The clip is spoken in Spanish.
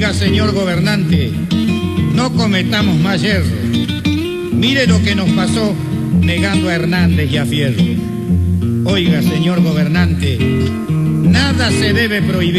Oiga, señor gobernante, no cometamos más yerro. Mire lo que nos pasó negando a Hernández y a Fierro. Oiga, señor gobernante, nada se debe prohibir.